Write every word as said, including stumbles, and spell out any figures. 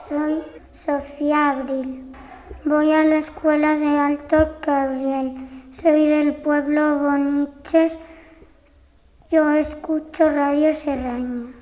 Soy Sofía Abril. Voy a la escuela de Alto Cabriel. Soy del pueblo Boniches. Yo escucho Radio Serraña.